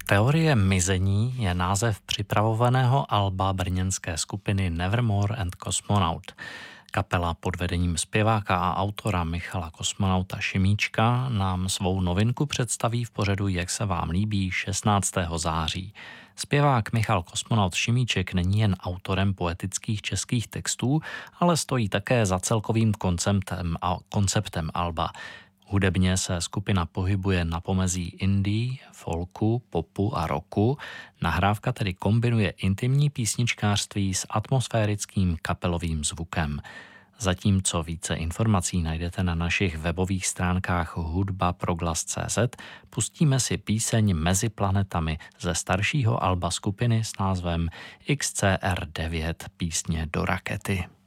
Teorie mizení je název připravovaného alba brněnské skupiny Nevermore and Cosmonaut. Kapela pod vedením zpěváka a autora Michala Kosmonauta Šimíčka nám svou novinku představí v pořadu Jak se vám líbí 16. září. Zpěvák Michal Kosmonaut Šimíček není jen autorem poetických českých textů, ale stojí také za celkovým konceptem alba. Hudebně se skupina pohybuje na pomezí indie, folku, popu a rocku. Nahrávka tedy kombinuje intimní písničkářství s atmosférickým kapelovým zvukem. Zatímco více informací najdete na našich webových stránkách hudbaproglas.cz, pustíme si píseň Mezi planetami ze staršího alba skupiny s názvem XCR9 písně do rakety.